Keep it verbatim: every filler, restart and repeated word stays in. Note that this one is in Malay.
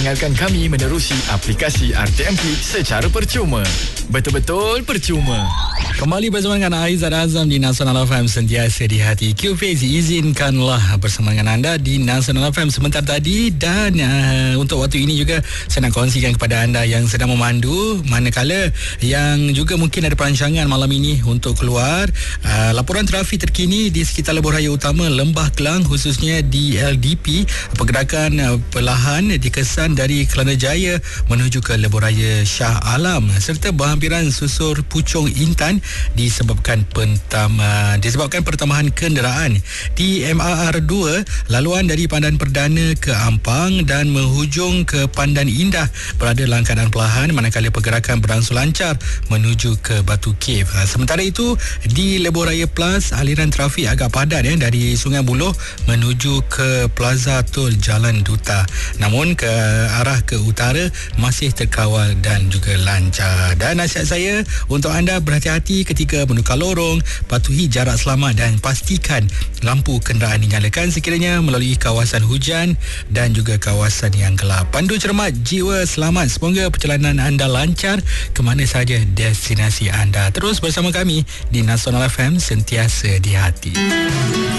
dengarkan kami menerusi aplikasi R T M P secara percuma. Betul-betul percuma. Kembali bersama dengan Aizat Azam di Nasional F M, sentiasa di hati. Q-Face, izinkanlah bersama dengan anda di Nasional F M sebentar tadi. Dan uh, untuk waktu ini juga saya nak kongsikan kepada anda yang sedang memandu, manakala yang juga mungkin ada perancangan malam ini untuk keluar, uh, laporan trafik terkini di sekitar lebuhraya utama Lembah Kelang, khususnya di L D P, pergerakan uh, perlahan dikesan dari Kelana Jaya menuju ke lebuhraya Shah Alam, serta berhampiran susur Puchong Intan disebabkan pentama, disebabkan pertambahan kenderaan di M R R dua, laluan dari Pandan Perdana ke Ampang dan menghujung ke Pandan Indah berada dalam keadaan perlahan, manakala pergerakan berangsur lancar menuju ke Batu Cave. Sementara itu di Lebuhraya Plus, aliran trafik agak padat ya, dari Sungai Buloh menuju ke Plaza Tol Jalan Duta, namun ke arah ke utara masih terkawal dan juga lancar. Dan nasihat saya untuk anda, berhati-hati ketika menukar lorong, patuhi jarak selamat dan pastikan lampu kenderaan dinyalakan sekiranya melalui kawasan hujan dan juga kawasan yang gelap. Pandu cermat, jiwa selamat. Semoga perjalanan anda lancar ke mana saja destinasi anda. Terus bersama kami di Nasional F M, sentiasa di hati.